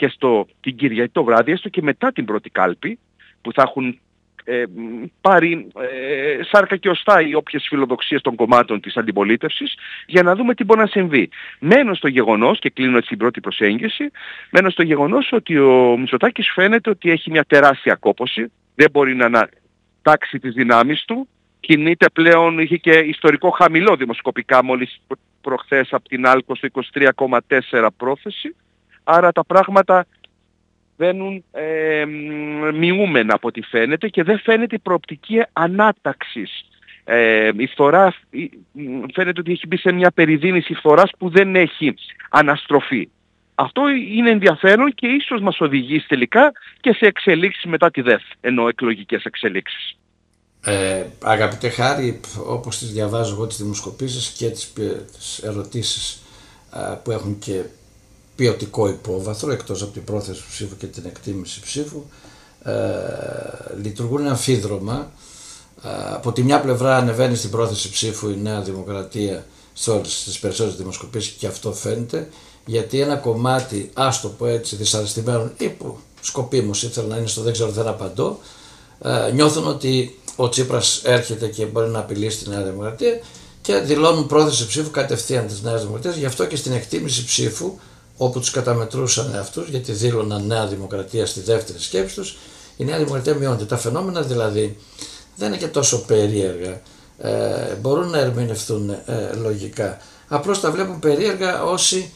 και την Κυριακή το βράδυ, έστω και μετά την πρώτη κάλπη, που θα έχουν πάρει σάρκα και οστά οι όποιες φιλοδοξίες των κομμάτων της αντιπολίτευσης, για να δούμε τι μπορεί να συμβεί. Μένω στο γεγονός, και κλείνω έτσι την πρώτη προσέγγιση, μένω στο γεγονός ότι ο Μητσοτάκης φαίνεται ότι έχει μια τεράστια κόπωση, δεν μπορεί να ανατάξει τις δυνάμεις του, κινείται πλέον, είχε και ιστορικό χαμηλό δημοσκοπικά μόλις προχθές από την Άλκο στο 23,4 πρόθεση, άρα τα πράγματα βαίνουν μειούμενα από ό,τι φαίνεται και δεν φαίνεται η προοπτική ανάταξης. Η φθορά φαίνεται ότι έχει μπει σε μια περιδίνηση φθοράς που δεν έχει αναστροφή. Αυτό είναι ενδιαφέρον και ίσως μας οδηγήσει τελικά και σε εξελίξεις μετά τη ΔΕΘ, ενώ εκλογικές εξελίξεις. Αγαπητέ Χάρη, όπως τις διαβάζω εγώ τις δημοσκοπήσεις και τις ερωτήσεις που έχουν και ποιοτικό υπόβαθρο, εκτός από την πρόθεση ψήφου και την εκτίμηση ψήφου, λειτουργούν αμφίδρομα. Από τη μια πλευρά ανεβαίνει στην πρόθεση ψήφου η Νέα Δημοκρατία στις περισσότερες δημοσκοπήσεις, και αυτό φαίνεται, γιατί ένα κομμάτι, ας το πω έτσι, δυσαρεστημένων ή που σκοπίμως ήθελα να είναι στο δεν ξέρω δεν απαντώ, νιώθουν ότι ο Τσίπρας έρχεται και μπορεί να απειλήσει τη Νέα Δημοκρατία και δηλώνουν πρόθεση ψήφου κατευθείαν της Νέας Δημοκρατίας. Γι' αυτό και στην εκτίμηση ψήφου, όπου τους καταμετρούσαν αυτούς, γιατί δήλωναν Νέα Δημοκρατία στη δεύτερη σκέψη τους, η Νέα Δημοκρατία μειώνεται. Τα φαινόμενα δηλαδή δεν είναι και τόσο περίεργα, μπορούν να ερμηνευθούν λογικά. Απλώς τα βλέπουν περίεργα όσοι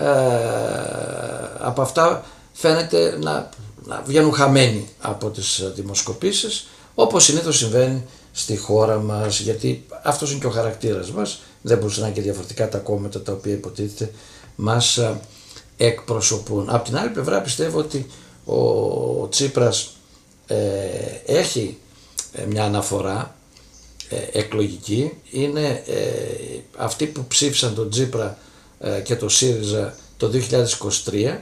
από αυτά φαίνεται να βγαίνουν χαμένοι από τις δημοσκοπήσεις, όπως συνήθως συμβαίνει στη χώρα μας, γιατί αυτός είναι και ο χαρακτήρας μας, δεν μπορούσε να είναι και διαφορετικά τα κόμματα τα οποία υποτίθεται μας εκπροσωπούν. Από την άλλη πλευρά πιστεύω ότι ο Τσίπρας έχει μια αναφορά εκλογική, είναι αυτοί που ψήφισαν τον Τσίπρα και το ΣΥΡΙΖΑ το 2023,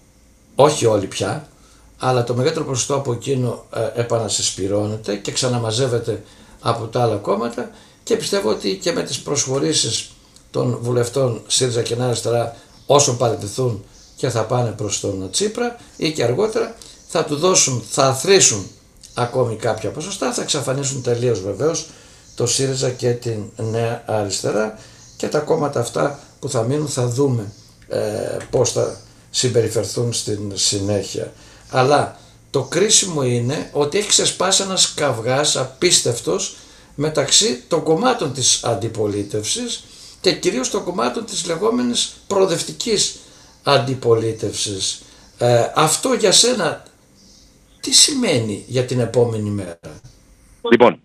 όχι όλοι πια, αλλά το μεγαλύτερο ποσοστό από εκείνο επανασυσπυρώνεται και ξαναμαζεύεται από τα άλλα κόμματα, και πιστεύω ότι και με τις προσχωρήσεις των βουλευτών ΣΥΡΙΖΑ και Νέα Αριστερά, όσων παραιτηθούν και θα πάνε προς τον Τσίπρα ή και αργότερα, θα του δώσουν, θα αθροίσουν ακόμη κάποια ποσοστά, θα εξαφανίσουν τελείως βεβαίως το ΣΥΡΙΖΑ και την Νέα Αριστερά, και τα κόμματα αυτά που θα μείνουν θα δούμε πώς θα συμπεριφερθούν στην συνέχεια. Αλλά το κρίσιμο είναι ότι έχει ξεσπάσει ένας καυγάς απίστευτος μεταξύ των κομμάτων της αντιπολίτευσης και κυρίως των κομμάτων της λεγόμενης προοδευτικής αντιπολίτευσης. Αυτό για σένα τι σημαίνει για την επόμενη μέρα? Λοιπόν,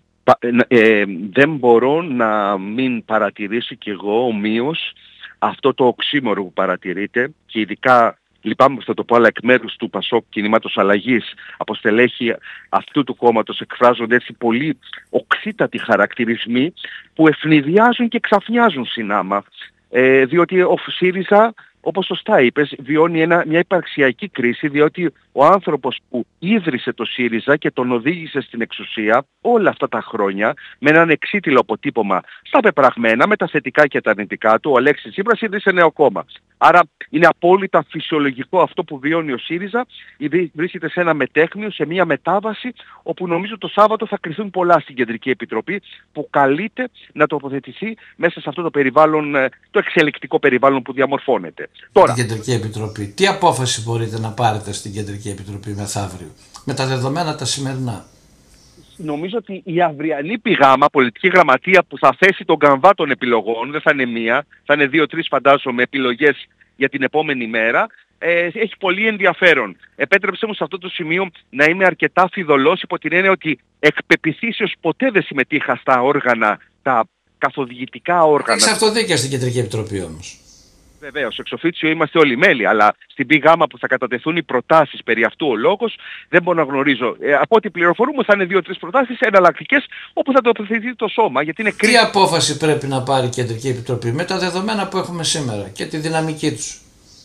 δεν μπορώ να μην παρατηρήσω κι εγώ ομοίως αυτό το οξύμορο που παρατηρείτε, και ειδικά λυπάμαι που θα το πω, αλλά εκ μέρους του ΠΑΣΟΚ Κινήματος Αλλαγής, από στελέχη αυτού του κόμματος εκφράζονται έτσι πολύ οξύτατοι χαρακτηρισμοί που ευνηδιάζουν και ξαφνιάζουν συνάμα, διότι ο ΣΥΡΙΖΑ, όπως σωστά είπες, βιώνει μια υπαρξιακή κρίση, διότι ο άνθρωπος που ίδρυσε το ΣΥΡΙΖΑ και τον οδήγησε στην εξουσία όλα αυτά τα χρόνια, με έναν εξίτηλο αποτύπωμα στα πεπραγμένα, με τα θετικά και τα αρνητικά του, ο Αλέξης Τσίπρας ίδρυσε νέο κόμμα. Άρα είναι απόλυτα φυσιολογικό αυτό που βιώνει ο ΣΥΡΙΖΑ, βρίσκεται σε ένα μετέχμιο, σε μια μετάβαση, όπου νομίζω το Σάββατο θα κρυθούν πολλά στην Κεντρική Επιτροπή, που καλείται να τοποθετηθεί μέσα σε αυτό το περιβάλλον, το εξελικτικό περιβάλλον που διαμορφώνεται. Τώρα, την Κεντρική Επιτροπή, τι απόφαση μπορείτε να πάρετε στην Κεντρική Επιτροπή μεθαύριο, με τα δεδομένα τα σημερινά? Νομίζω ότι η αυριανή πηγάμα, πολιτική γραμματεία που θα θέσει τον καμβά των επιλογών, δεν θα είναι μία, θα είναι 2-3 φαντάζομαι επιλογές για την επόμενη μέρα, έχει πολύ ενδιαφέρον. Επέτρεψε μου σε αυτό το σημείο να είμαι αρκετά φιδωλός, υπό την έννοια ότι εκ πεποιθήσεως ποτέ δεν συμμετείχα στα όργανα, τα καθοδηγητικά όργανα. Έχεις αυτοδίκαια στην Κεντρική Επιτροπή όμως. Βεβαίως, εξ officio είμαστε όλοι μέλη, αλλά στην πηγάμα που θα κατατεθούν οι προτάσεις περί αυτού ο λόγος, δεν μπορώ να γνωρίζω. Από ό,τι πληροφορούμε θα είναι 2-3 προτάσεις εναλλακτικές, όπου θα τοποθετηθεί το σώμα. Γιατί είναι τι απόφαση πρέπει να πάρει η Κεντρική Επιτροπή με τα δεδομένα που έχουμε σήμερα και τη δυναμική τους?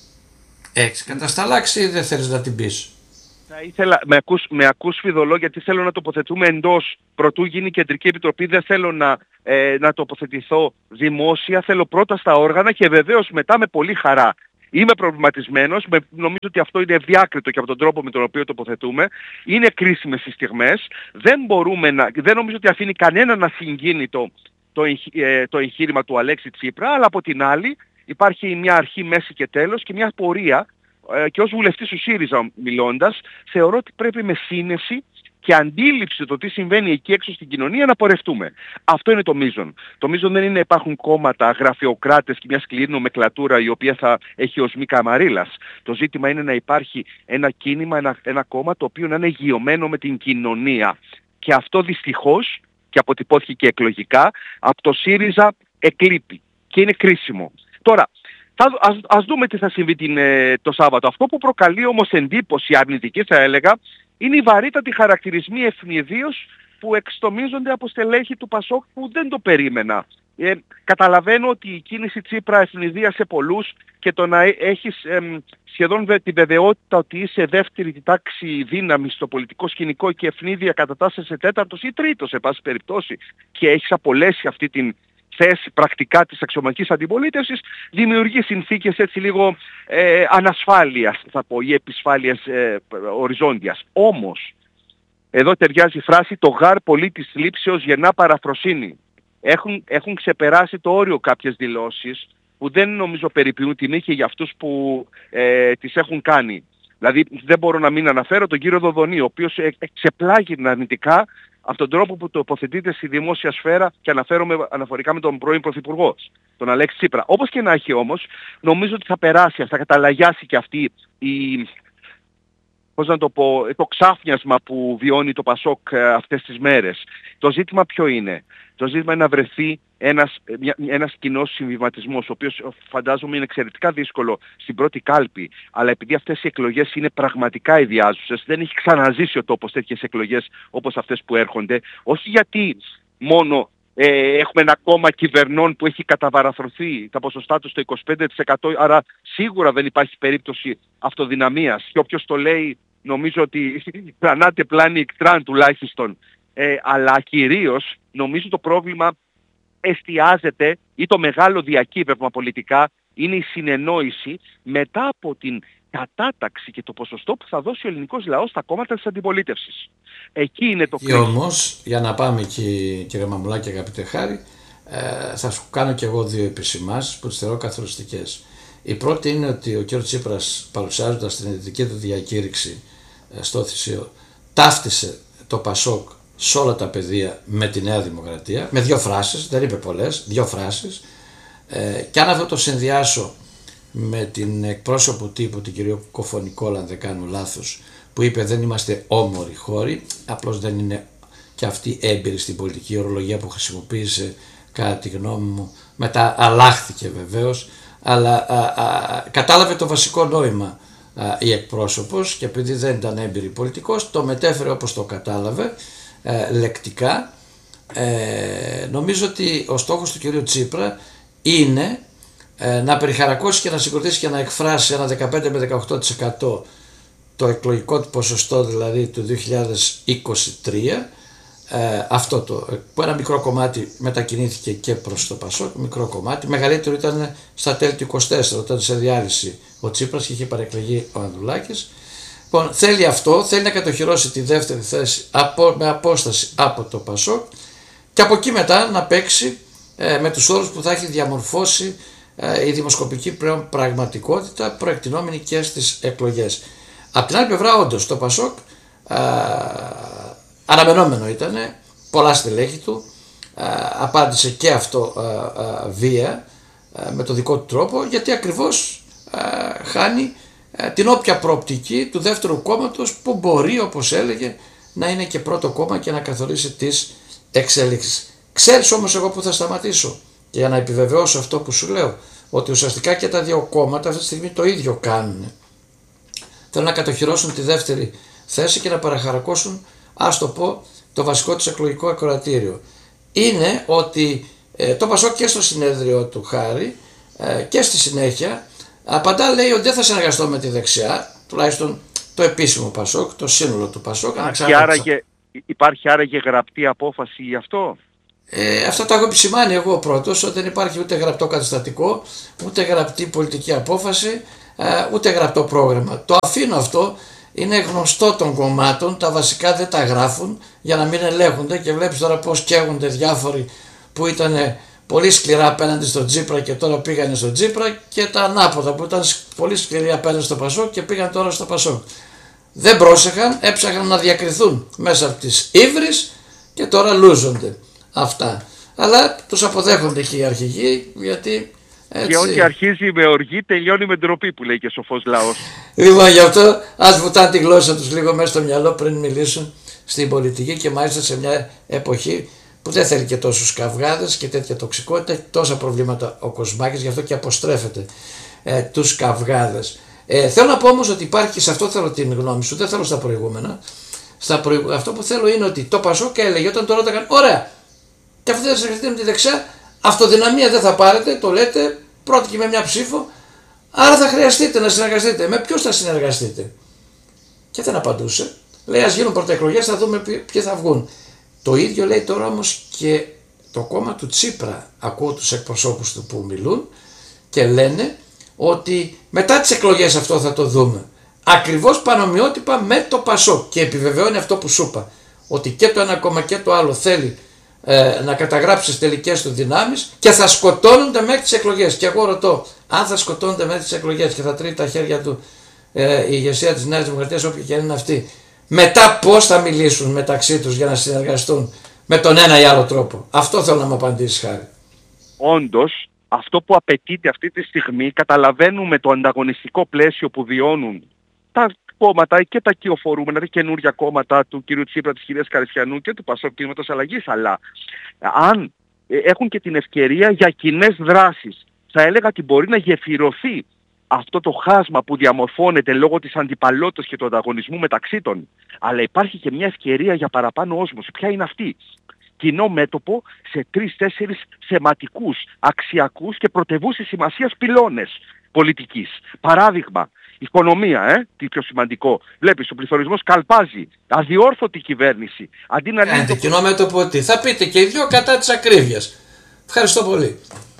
Έχεις κατασταλάξει ή δεν θέλεις να την πεις? Θα ήθελα, με ακούς φιδωλό, γιατί θέλω να τοποθετούμε εντός προτού γίνει η Κεντρική Επιτροπή. Δεν θέλω να τοποθετηθώ δημόσια, θέλω πρώτα στα όργανα και βεβαίως μετά με πολύ χαρά. Είμαι προβληματισμένος, νομίζω ότι αυτό είναι ευδιάκριτο και από τον τρόπο με τον οποίο τοποθετούμε. Είναι κρίσιμες οι στιγμές. Δεν νομίζω ότι αφήνει κανένα να συγκίνει το εγχείρημα του Αλέξη Τσίπρα, αλλά από την άλλη υπάρχει μια αρχή, μέση και τέλος και μια πορεία, και ως βουλευτής του ΣΥΡΙΖΑ μιλώντας, θεωρώ ότι πρέπει με σύνεση και αντίληψη το τι συμβαίνει εκεί έξω στην κοινωνία να πορευτούμε. Αυτό είναι το μείζον. Το μείζον δεν είναι να υπάρχουν κόμματα, γραφειοκράτες και μια σκληρή νομεκλατούρα η οποία θα έχει οσμή καμαρίλας. Το ζήτημα είναι να υπάρχει ένα κίνημα, ένα κόμμα το οποίο να είναι γειωμένο με την κοινωνία. Και αυτό δυστυχώς, και αποτυπώθηκε και εκλογικά, από το ΣΥΡΙΖΑ εκλείπει. Και είναι κρίσιμο. Τώρα, ας δούμε τι θα συμβεί το Σάββατο. Αυτό που προκαλεί όμως εντύπωση αρνητική, θα έλεγα, είναι οι βαρύτατοι χαρακτηρισμοί ευνηδίως που εξτομίζονται από στελέχη του ΠΑΣΟΚ που δεν το περίμενα. Καταλαβαίνω ότι η κίνηση Τσίπρα ευνηδίασε πολλούς και το να έχεις σχεδόν τη βεβαιότητα ότι είσαι δεύτερη τάξη δύναμη στο πολιτικό σκηνικό και ευνίδια κατατάσσεσαι τέταρτος ή τρίτος, σε πάση περιπτώσει, και έχεις απολέσει αυτή την θέση πρακτικά της αξιωματικής αντιπολίτευσης, δημιουργεί συνθήκες έτσι λίγο ανασφάλειας, θα πω, ή επισφάλειας οριζόντιας. Όμως, εδώ ταιριάζει η φράση «το γάρ πολίτης λήψεως γεννά παραφροσύνη». Έχουν ξεπεράσει το όριο κάποιες δηλώσεις που δεν νομίζω περιποιούν τιμή και για αυτούς που τις έχουν κάνει. Δηλαδή δεν μπορώ να μην αναφέρω τον κύριο Δοδονή, ο οποίος ξεπλάγει αρνητικά από τον τρόπο που τοποθετείται στη δημόσια σφαίρα, και αναφέρομαι αναφορικά με τον πρώην Πρωθυπουργό, τον Αλέξη Τσίπρα. Όπως και να έχει όμως, νομίζω ότι θα περάσει, θα καταλαγιάσει και αυτή το ξάφνιασμα που βιώνει το ΠΑΣΟΚ αυτές τις μέρες. Το ζήτημα ποιο είναι? Το ζήτημα είναι να βρεθεί ένας κοινός συμβιβασμός, ο οποίος φαντάζομαι είναι εξαιρετικά δύσκολο στην πρώτη κάλπη, αλλά επειδή αυτές οι εκλογές είναι πραγματικά ιδιάζουσες, δεν έχει ξαναζήσει ο τόπος τέτοιες εκλογές όπως αυτές που έρχονται, όχι γιατί μόνο έχουμε ένα κόμμα κυβερνών που έχει καταβαραθρωθεί τα ποσοστά του στο 25%, άρα σίγουρα δεν υπάρχει περίπτωση αυτοδυναμίας, και όποιος το λέει νομίζω ότι πλανάται πλάνη εκτράν τουλάχιστον. Αλλά κυρίως νομίζω το πρόβλημα εστιάζεται, ή το μεγάλο διακύβευμα πολιτικά είναι η συνεννόηση μετά από την κατάταξη και το ποσοστό που θα δώσει ο ελληνικός λαός στα κόμματα της αντιπολίτευσης. Εκεί είναι το κρίσιμο. Όμως, για να πάμε εκεί, κύριε Μαμουλάκη, αγαπητέ Χάρη, θα σου κάνω και εγώ δύο επισημάσεις που τις θεωρώ καθοριστικές. Η πρώτη είναι ότι ο κ. Τσίπρας, παρουσιάζοντας την ειδική του διακήρυξη στο Θησίο, ταύτισε το ΠΑΣΟΚ σε όλα τα πεδία με τη Νέα Δημοκρατία, με δύο φράσεις, δεν είπε πολλές, δύο φράσεις, και αν αυτό το συνδυάσω με την εκπρόσωπο τύπου, την κυρία Κοφωνικόλα, αν δεν κάνω λάθος, που είπε δεν είμαστε όμοροι χώροι, απλώς δεν είναι και αυτή έμπειρη στην πολιτική ορολογία που χρησιμοποίησε, κατά τη γνώμη μου, μετά αλλάχθηκε βεβαίως, αλλά κατάλαβε το βασικό νόημα η εκπρόσωπος, και επειδή δεν ήταν έμπειρη πολιτικός, το μετέφερε όπως το κατάλαβε, λεκτικά. Νομίζω ότι ο στόχος του κυρίου Τσίπρα είναι να περιχαρακώσει και να συγκροτήσει και να εκφράσει ένα 15 με 18% το εκλογικό του ποσοστό, δηλαδή του 2023, αυτό που ένα μικρό κομμάτι μετακινήθηκε και προς το ΠΑΣΟΚ, μικρό κομμάτι, μεγαλύτερο ήταν στα τέλη του 24, όταν σε διάλυση ο Τσίπρας και είχε παρεκλεγεί ο Ανδρουλάκης. Λοιπόν, θέλει αυτό, θέλει να κατοχυρώσει τη δεύτερη θέση με απόσταση από το ΠΑΣΟΚ, και από εκεί μετά να παίξει με τους όρους που θα έχει διαμορφώσει η δημοσκοπική πλέον πραγματικότητα, προεκτηνόμενη και στις εκλογές. Απ' την άλλη πλευρά, όντως, το ΠΑΣΟΚ αναμενόμενο ήταν, πολλά στελέχη του, απάντησε και αυτό βία, με το δικό του τρόπο, γιατί ακριβώς χάνει την όποια προοπτική του δεύτερου κόμματος που μπορεί, όπως έλεγε, να είναι και πρώτο κόμμα και να καθορίσει τις εξέλιξεις. Ξέρεις όμως εγώ που θα σταματήσω, και για να επιβεβαιώσω αυτό που σου λέω, ότι ουσιαστικά και τα δύο κόμματα αυτή τη στιγμή το ίδιο κάνουν. Θέλουν να κατοχυρώσουν τη δεύτερη θέση και να παραχαρακώσουν, ας το πω, το βασικό της εκλογικό ακροατήριο. Είναι ότι το ΠΑΣΟΚ και στο συνέδριο του Χάρη και στη συνέχεια απαντά, λέει ότι δεν θα συνεργαστώ με τη δεξιά, τουλάχιστον το επίσημο ΠΑΣΟΚ, το σύνολο του ΠΑΣΟΚ. Υπάρχει άραγε γραπτή απόφαση γι' αυτό? Αυτό το έχω επισημάνει εγώ πρώτος, ότι δεν υπάρχει ούτε γραπτό καταστατικό, ούτε γραπτή πολιτική απόφαση. ούτε γραπτό πρόγραμμα. Το αφήνω αυτό, είναι γνωστό των κομμάτων, τα βασικά δεν τα γράφουν για να μην ελέγχονται και βλέπεις τώρα πως καίγονται διάφοροι που ήταν πολύ σκληρά απέναντι στο Τσίπρα και τώρα πήγανε στο Τσίπρα, και τα ανάποδα που ήταν πολύ σκληροί απέναντι στο Πασόκ και πήγαν τώρα στο Πασόκ. Δεν πρόσεχαν, έψαχναν να διακριθούν μέσα από τις ύβρις και τώρα λούζονται αυτά. Αλλά τους αποδέχονται και οι αρχηγοί, γιατί έτσι... Και ό,τι αρχίζει με οργή τελειώνει με ντροπή, που λέει και σοφός λαός. Λοιπόν, γι' αυτό ας βουτάνε τη γλώσσα τους λίγο μέσα στο μυαλό πριν μιλήσουν στην πολιτική, και μάλιστα σε μια εποχή που δεν θέλει και τόσους καυγάδες και τέτοια τοξικότητα, έχει τόσα προβλήματα ο Κοσμάκης, γι' αυτό και αποστρέφεται τους καυγάδες. Θέλω να πω όμως ότι υπάρχει, και σε αυτό θέλω την γνώμη σου, δεν θέλω στα προηγούμενα. Αυτό που θέλω είναι ότι το Πασόκ έλεγε όταν το ρώταγαν, ωραία, και αφού δεν συνεργαστείτε με τη δεξιά, αυτοδυναμία δεν θα πάρετε, το λέτε, πρώτη και με μια ψήφο, άρα θα χρειαστείτε να συνεργαστείτε. Με ποιους θα συνεργαστείτε? Και δεν απαντούσε. Λέει, ας γίνουν πρωτοεκλογές, θα δούμε ποιοι θα βγουν. Το ίδιο λέει τώρα όμως και το κόμμα του Τσίπρα. Ακούω τους εκπροσώπους του που μιλούν και λένε ότι μετά τις εκλογές αυτό θα το δούμε. Ακριβώς πανομοιότυπα με το Πασόκ, και επιβεβαιώνει αυτό που σου είπα, ότι και το ένα κόμμα και το άλλο θέλει να καταγράψει τις τελικές του δυνάμεις και θα σκοτώνονται μέχρι τις εκλογές. Και εγώ ρωτώ, αν θα σκοτώνονται μέχρι τις εκλογές και θα τρίει τα χέρια του η ηγεσία της Νέας Δημοκρατίας, όποια και είναι αυτή, μετά πώς θα μιλήσουν μεταξύ τους για να συνεργαστούν με τον ένα ή άλλο τρόπο? Αυτό θέλω να μου απαντήσεις, Χάρη. Όντως, αυτό που απαιτείται αυτή τη στιγμή, καταλαβαίνουμε το ανταγωνιστικό πλαίσιο που βιώνουν τα κόμματα και τα κυοφορούμενα, τα καινούργια κόμματα του κ. Τσίπρα, της κυρίας Καριστιανού και του Πασόκ Κινήματος Αλλαγής, αλλά αν έχουν και την ευκαιρία για κοινές δράσεις, θα έλεγα ότι μπορεί να γεφυρωθεί αυτό το χάσμα που διαμορφώνεται λόγω της αντιπαλότητας και του ανταγωνισμού μεταξύ των. Αλλά υπάρχει και μια ευκαιρία για παραπάνω όσμωση. Ποια είναι αυτή? Κοινό μέτωπο σε 3-4 θεματικούς, αξιακούς και πρωτευούσης σημασίας πυλώνες πολιτικής. Παράδειγμα, οικονομία, τι πιο σημαντικό. Βλέπεις, ο πληθωρισμός καλπάζει. Αδιόρθωτη κυβέρνηση. Αντί να λύνει κοινό μέτωπο, τι θα πείτε και οι δυο κατά της ακρίβειας. Ευχαριστώ πολύ.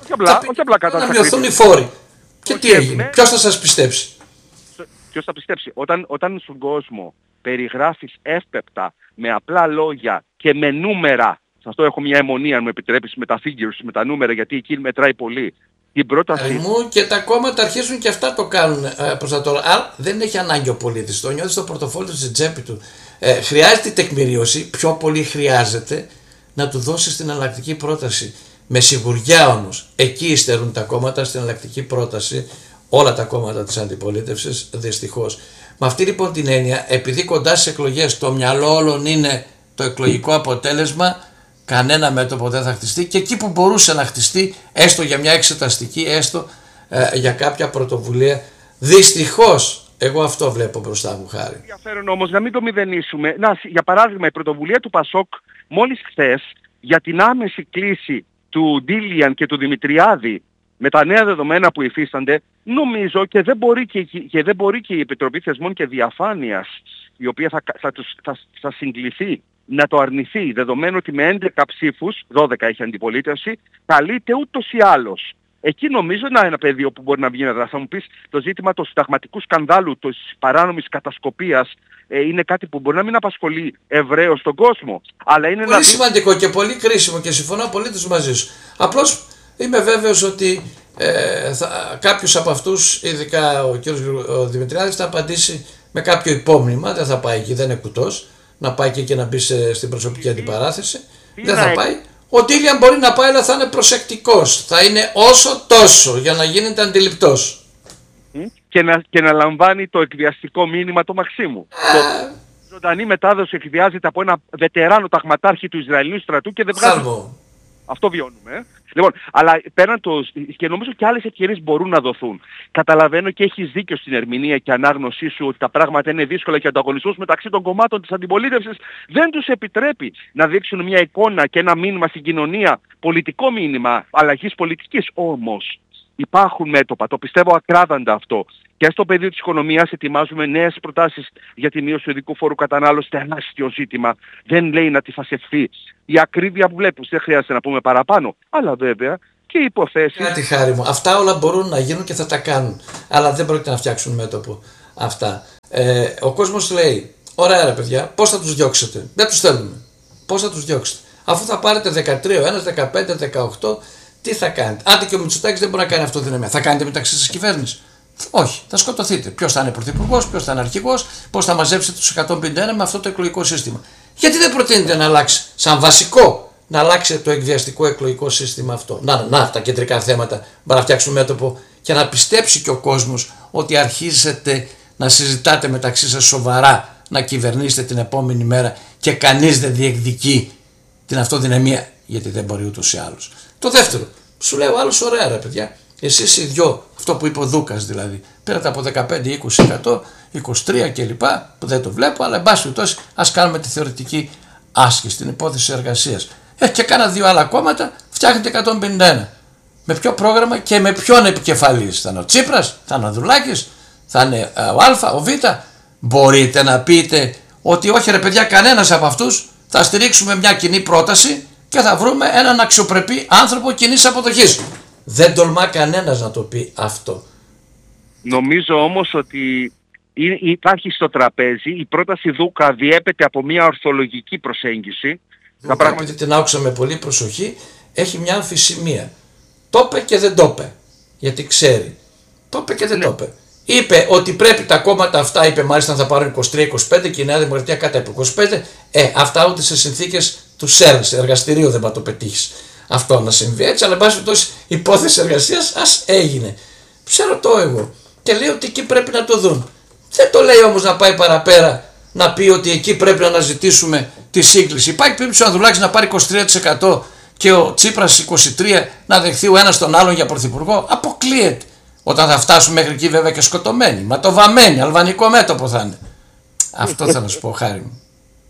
Όχι απλά κατά της ακρίβειας. Να μειωθούν οι φόροι. Και τι έγινε? Ποιος θα σας πιστέψει? Ποιος θα πιστέψει? Όταν στον κόσμο περιγράφεις εύπεπτα, με απλά λόγια και με νούμερα, σε αυτό έχω μια αιμονία, αν μου επιτρέπεις, με τα figures, με τα νούμερα, γιατί εκεί μετράει πολύ. Την πρόταση... μου και τα κόμματα αρχίζουν και αυτά το κάνουν προς τα τώρα. Άρα δεν έχει ανάγκη ο πολίτης. Το νιώθει στο πορτοφόλι του, στην τσέπη του. Χρειάζεται τεκμηρίωση. Πιο πολύ χρειάζεται να του δώσει την εναλλακτική πρόταση. Με σιγουριά όμως, εκεί υστερούν τα κόμματα στην εναλλακτική πρόταση, όλα τα κόμματα της αντιπολίτευσης, δυστυχώς. Με αυτή λοιπόν την έννοια, επειδή κοντά στις εκλογές το μυαλό όλων είναι το εκλογικό αποτέλεσμα, κανένα μέτωπο δεν θα χτιστεί, και εκεί που μπορούσε να χτιστεί, έστω για μια εξεταστική, έστω για κάποια πρωτοβουλία, δυστυχώς, εγώ αυτό βλέπω μπροστά μου, Χάρη. Ενδιαφέρον όμως να μην το μηδενίσουμε. Για παράδειγμα, η πρωτοβουλία του Πασόκ μόλις χθες για την άμεση κλίση του Ντίλιαν και του Δημητριάδη με τα νέα δεδομένα που υφίστανται, νομίζω και δεν μπορεί και η Επιτροπή Θεσμών και Διαφάνειας, η οποία θα συγκληθεί να το αρνηθεί, δεδομένου ότι με 11 ψήφους, 12 έχει αντιπολίτευση, καλείται ούτως ή άλλως. Εκεί νομίζω είναι ένα πεδίο που μπορεί να βγει να δράσει. Θα μου πεις, το ζήτημα του συνταγματικού σκανδάλου, της παράνομης κατασκοπίας, είναι κάτι που μπορεί να μην απασχολεί ευρέως τον κόσμο. Αλλά είναι πολύ σημαντικό και πολύ κρίσιμο, και συμφωνώ απολύτως μαζί σου. Απλώς είμαι βέβαιος ότι κάποιος από αυτούς, ειδικά ο κ. Δημητριάδης, θα απαντήσει με κάποιο υπόμνημα. Δεν θα πάει εκεί, δεν είναι κουτός, να πάει και να μπει στην προσωπική αντιπαράθεση. Δεν θα πάει. Ο Ντίλιαν μπορεί να πάει, αλλά θα είναι προσεκτικός. Θα είναι όσο τόσο για να γίνεται αντιληπτός. Και να λαμβάνει το εκβιαστικό μήνυμα το Μαξίμου. Ζωντανή μετάδοση εκβιάζεται από ένα βετεράνο ταγματάρχη του Ισραηλινού στρατού και δεν βγάζει. Αυτό βιώνουμε. Λοιπόν, αλλά πέραν και νομίζω και άλλες ευκαιρίες μπορούν να δοθούν. Καταλαβαίνω και έχεις δίκιο στην ερμηνεία και ανάγνωσή σου ότι τα πράγματα είναι δύσκολα και ο ανταγωνισμός μεταξύ των κομμάτων της αντιπολίτευσης δεν τους επιτρέπει να δείξουν μια εικόνα και ένα μήνυμα στην κοινωνία, πολιτικό μήνυμα αλλαγής πολιτικής. Όμως υπάρχουν μέτωπα, το πιστεύω ακράδαντα αυτό. Και στο πεδίο της οικονομίας ετοιμάζουμε νέες προτάσεις για τη μείωση του ειδικού φόρου κατανάλωσης, τεράστιο ζήτημα. Δεν λέει να τη φασευθεί. Η ακρίβεια που βλέπεις, δεν χρειάζεται να πούμε παραπάνω. Αλλά βέβαια και υποθέσεις. Κάτι χάρη μου. Αυτά όλα μπορούν να γίνουν και θα τα κάνουν. Αλλά δεν πρόκειται να φτιάξουν μέτωπο αυτά. Ο κόσμος λέει, ωραία ρε παιδιά, πώς θα τους διώξετε? Δεν τους θέλουμε. Πώς θα τους διώξετε? Αφού θα πάρετε 13, ο ένας 15, 18, τι θα κάνετε? Άντε και ο Μητσοτάκης δεν μπορεί να κάνει αυτοδυναμία. Θα κάνετε μεταξύ σας κυβέρνηση? Όχι, θα σκοτωθείτε. Ποιος θα είναι πρωθυπουργός, ποιος θα είναι αρχηγός, πώς θα μαζέψετε τους 151 με αυτό το εκλογικό σύστημα? Γιατί δεν προτείνετε να αλλάξει, σαν βασικό, να αλλάξει το εκβιαστικό εκλογικό σύστημα αυτό? Να τα κεντρικά θέματα, να φτιάξουν μέτωπο και να πιστέψει και ο κόσμος ότι αρχίζετε να συζητάτε μεταξύ σας σοβαρά να κυβερνήσετε την επόμενη μέρα και κανείς δεν διεκδικεί την αυτοδυναμία, γιατί δεν μπορεί ούτως ή άλλως. Το δεύτερο, σου λέω άλλος, ωραία ρε παιδιά, εσείς οι δυο, αυτό που είπε ο Δούκας δηλαδή, πήρατε από 15-20%, 23 κλπ, που δεν το βλέπω, αλλά εν πάση περιπτώσει ας κάνουμε τη θεωρητική άσκηση, την υπόθεση εργασίας. Και κάνα δύο άλλα κόμματα, φτιάχνετε 151. Με ποιο πρόγραμμα και με ποιον επικεφαλής? Θα είναι ο Τσίπρας, θα είναι ο Ανδρουλάκης, θα είναι ο Α, ο Β? Μπορείτε να πείτε ότι όχι ρε παιδιά, κανένας από αυτούς, θα στηρίξουμε μια κοινή πρόταση και θα βρούμε έναν αξιοπρεπή άνθρωπο κοινής αποδοχής? Δεν τολμά κανένας να το πει αυτό. Νομίζω όμως ότι υπάρχει στο τραπέζι η πρόταση Δούκα, διέπεται από μια ορθολογική προσέγγιση. Επειδή την άκουσα με πολύ προσοχή, έχει μια αμφισημία. Το είπε και δεν το είπε. Γιατί ξέρει. Το είπε και δεν το είπε. Είπε ότι πρέπει τα κόμματα αυτά, είπε μάλιστα θα πάρουν 23-25 και η Νέα Δημοκρατία κάτω από 25. Αυτά ούτε σε συνθήκες του ΣΕΡΝ, εργαστηρίου δεν θα το πετύχεις αυτό να συμβεί έτσι, αλλά εν πάση περιπτώσει υπόθεση εργασίας ας έγινε. Ρωτώ εγώ και λέει ότι εκεί πρέπει να το δουν. Δεν το λέει όμως να πάει παραπέρα, να πει ότι εκεί πρέπει να αναζητήσουμε τη σύγκληση. Υπάρχει περίπτωση ο Ανδρουλάκης να πάρει 23% και ο Τσίπρας 23% να δεχθεί ο ένας τον άλλον για πρωθυπουργό? Αποκλείεται. Όταν θα φτάσουμε μέχρι εκεί βέβαια και σκοτωμένοι, ματοβαμμένοι, αλβανικό μέτωπο θα είναι. Αυτό θέλω να σου πω, Χάρη μου.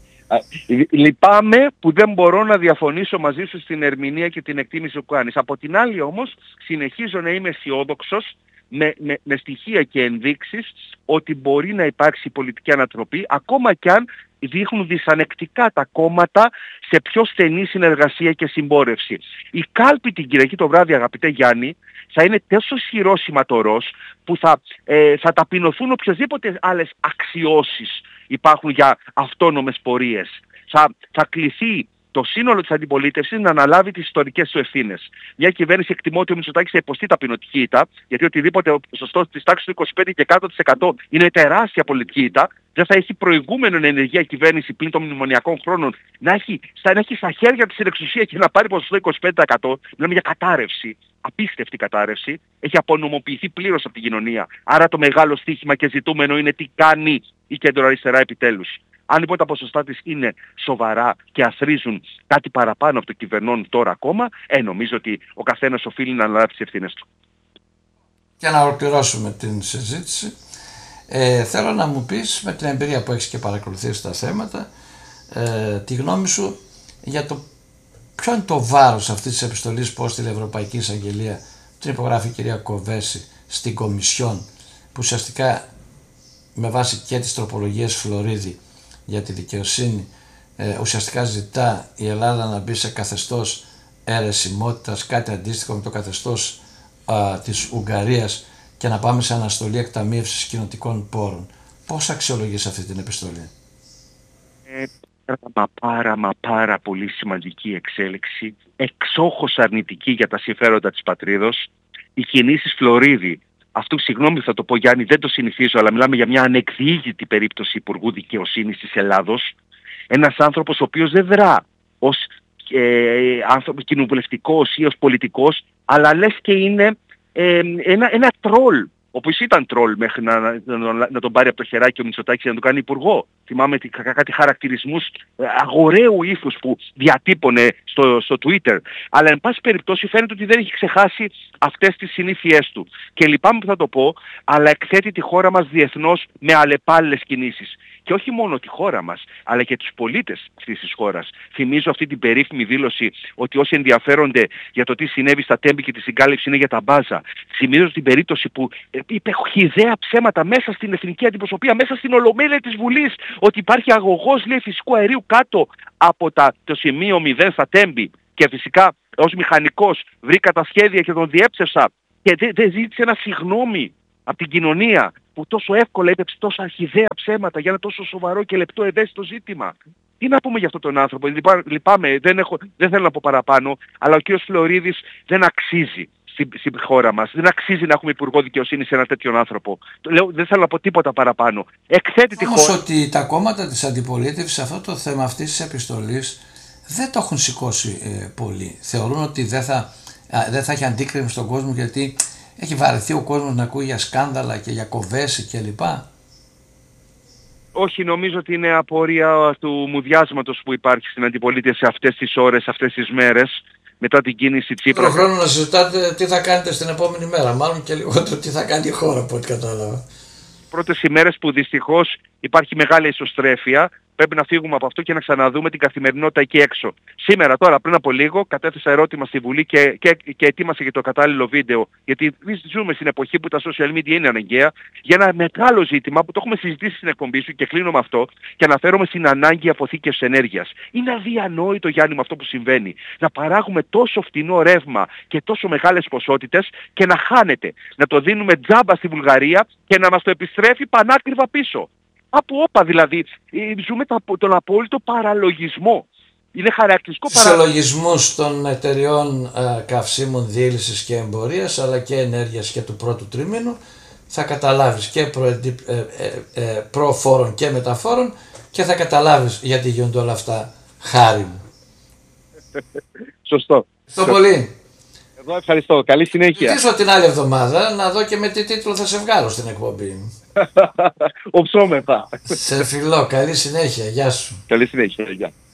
Λυπάμαι που δεν μπορώ να διαφωνήσω μαζί σου στην ερμηνεία και την εκτίμηση που κάνεις. Από την άλλη όμως συνεχίζω να είμαι αισιόδοξος με στοιχεία και ενδείξεις ότι μπορεί να υπάρξει πολιτική ανατροπή, ακόμα κι αν δείχνουν δυσανεκτικά τα κόμματα σε πιο στενή συνεργασία και συμπόρευση. Η κάλπη την Κυριακή το βράδυ, αγαπητέ Γιάννη, θα είναι τόσο ισχυρός σηματορός που θα ταπεινωθούν οποιασδήποτε άλλες αξιώσεις υπάρχουν για αυτόνομες πορείες. Θα κληθεί το σύνολο της αντιπολίτευσης να αναλάβει τις ιστορικές του ευθύνες. Μια κυβέρνηση, εκτιμώ ότι ο Μητσοτάκης θα υποστεί ταπεινωτική ήττα, γιατί οτιδήποτε ποσοστό της τάξης του 25 και 100% είναι τεράστια πολιτική ήττα. Δεν θα έχει προηγούμενο ενεργεία κυβέρνηση πλην των μνημονιακών χρόνων να έχει στα χέρια της την εξουσία και να πάρει ποσοστό 25%. Μιλάμε για κατάρρευση, απίστευτη κατάρρευση. Έχει απονομοποιηθεί πλήρως από την κοινωνία. Άρα το μεγάλο στοίχημα και ζητούμενο είναι τι κάνει η κεντροαριστερά επιτέλους. Αν λοιπόν τα ποσοστά της είναι σοβαρά και αθροίζουν κάτι παραπάνω από το κυβερνών τώρα ακόμα, νομίζω ότι ο καθένας οφείλει να αναλάβει τις ευθύνες του. Για να ολοκληρώσουμε την συζήτηση, θέλω να μου πεις, με την εμπειρία που έχεις και παρακολουθήσει τα θέματα, τη γνώμη σου για το ποιο είναι το βάρος αυτής της επιστολής που έστειλε η Ευρωπαϊκή Εισαγγελία, την υπογράφει η κυρία Κοβέση στην Κομισιόν, που ουσιαστικά με βάση και τις τροπολογίες Φλωρίδη για τη δικαιοσύνη ουσιαστικά ζητά η Ελλάδα να μπει σε καθεστώς αιρεσιμότητας, κάτι αντίστοιχο με το καθεστώς της Ουγγαρίας, και να πάμε σε αναστολή εκταμείευσης κοινοτικών πόρων. Πώς αξιολογείς αυτή την επιστολή? Πάρα πολύ σημαντική εξέλιξη, εξόχως αρνητική για τα συμφέροντα της πατρίδος. Οι κινήσεις Φλωρίδη, αυτού συγγνώμη θα το πω Γιάννη, δεν το συνηθίζω, αλλά μιλάμε για μια ανεκδιήγητη περίπτωση Υπουργού Δικαιοσύνης της Ελλάδος. Ένας άνθρωπος ο οποίος δεν δρά ως κοινοβουλευτικός ή ως πολιτικός, αλλά λες και είναι ένα τρόλ, όπως ήταν τρόλ μέχρι να τον πάρει από το χεράκι ο Μητσοτάκης να τον κάνει υπουργό. Θυμάμαι κάτι χαρακτηρισμούς αγοραίου ύφους που διατύπωνε στο Twitter. Αλλά εν πάση περιπτώσει φαίνεται ότι δεν έχει ξεχάσει αυτές τις συνήθειές του. Και λυπάμαι που θα το πω, αλλά εκθέτει τη χώρα μας διεθνώς με αλλεπάλληλες κινήσεις. Και όχι μόνο τη χώρα μας, αλλά και τους πολίτες αυτής της χώρας. Θυμίζω αυτή την περίφημη δήλωση ότι όσοι ενδιαφέρονται για το τι συνέβη στα Τέμπη και τη συγκάλυψη είναι για τα μπάζα. Θυμίζω την περίπτωση που είπε χυδαία ψέματα μέσα στην εθνική αντιπροσωπεία, μέσα στην ολομέλεια της Βουλής, ότι υπάρχει αγωγός, λέει, φυσικού αερίου κάτω από το σημείο 0 στα Τέμπη. και φυσικά ως μηχανικός βρήκα τα σχέδια και τον διέψευσα και δεν ζήτησε ένα συγγνώμη από την κοινωνία που τόσο εύκολα έπαιξε τόσα αρχιδαία ψέματα για ένα τόσο σοβαρό και λεπτό ευαίσθητο ζήτημα. Τι να πούμε για αυτόν τον άνθρωπο, λυπάμαι, δεν θέλω να πω παραπάνω, αλλά ο κ. Φλωρίδης δεν αξίζει στη χώρα μας. Δεν αξίζει να έχουμε υπουργό δικαιοσύνης σε έναν τέτοιον άνθρωπο. Δεν θέλω να πω τίποτα παραπάνω. Εκθέτει τη χώρα. Όμως ότι τα κόμματα της αντιπολίτευσης σε αυτό το θέμα αυτής της επιστολής δεν το έχουν σηκώσει πολύ. Θεωρούν ότι δεν θα έχει αντίκριση στον κόσμο, γιατί έχει βαρεθεί ο κόσμος να ακούει για σκάνδαλα και για κοβέση κλπ. Όχι, νομίζω ότι είναι απορία του μουδιάσματος που υπάρχει στην αντιπολίτευση αυτές τις ώρες, αυτές τις μέρες, μετά την κίνηση Τσίπρα. Τον χρόνο να συζητάτε τι θα κάνετε στην επόμενη μέρα, μάλλον και λιγότερο τι θα κάνει η χώρα, από ό,τι κατάλαβα. Πρώτες ημέρες που δυστυχώς υπάρχει μεγάλη ισοστρέφεια, πρέπει να φύγουμε από αυτό και να ξαναδούμε την καθημερινότητα εκεί έξω. Σήμερα, τώρα, πριν από λίγο, κατέθεσα ερώτημα στη Βουλή και ετοίμασα και το κατάλληλο βίντεο, γιατί ζούμε στην εποχή που τα social media είναι αναγκαία, για ένα μεγάλο ζήτημα που το έχουμε συζητήσει στην εκπομπή σου και κλείνω με αυτό και αναφέρομαι στην ανάγκη αποθήκευσης ενέργειας. Είναι αδιανόητο, Γιάννη, με αυτό που συμβαίνει. Να παράγουμε τόσο φτηνό ρεύμα και τόσο μεγάλες ποσότητες και να χάνεται. Να το δίνουμε τζάμπα στη Βουλγαρία και να μας το επιστρέφει πανάκριβα πίσω. Από όπα δηλαδή, ζούμε τον απόλυτο παραλογισμό. Είναι χαρακτηριστικό φυσιολογισμούς των εταιριών καυσίμων διέλυσης και εμπορίας, αλλά και ενέργειας και του πρώτου τρίμηνου, θα καταλάβεις και προφόρων και μεταφόρων και θα καταλάβεις γιατί γίνονται όλα αυτά, χάρη μου. Σωστό. Ευχαριστώ πολύ. Εγώ ευχαριστώ. Καλή συνέχεια. Ζητήσω την άλλη εβδομάδα να δω και με τι τίτλο θα σε βγάλω στην εκπομπή. Οψόμεθα. Σε φιλώ. Καλή συνέχεια. Γεια σου. Καλή συνέχεια. Γεια.